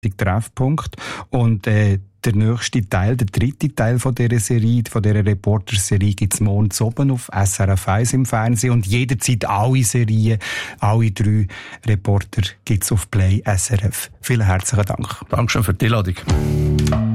Treffpunkt. Und der nächste Teil, der dritte Teil von dieser Serie, von dieser Reporterserie, gibt's morgens oben auf SRF 1 im Fernsehen. Und jederzeit alle Serien, alle 3 Reporter gibt's auf Play SRF. Vielen herzlichen Dank. Dankeschön für die Einladung.